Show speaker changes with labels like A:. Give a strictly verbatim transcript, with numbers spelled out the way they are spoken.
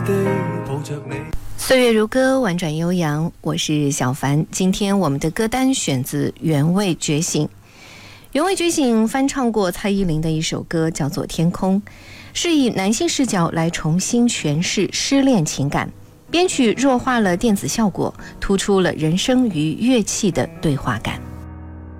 A: 岁月如歌，婉转悠扬，我是小凡。今天我们的歌单选自原味觉醒。原味觉醒翻唱过蔡依林的一首歌，叫做《天空》，是以男性视角来重新诠释失恋情感，编曲弱化了电子效果，突出了人声与乐器的对话感。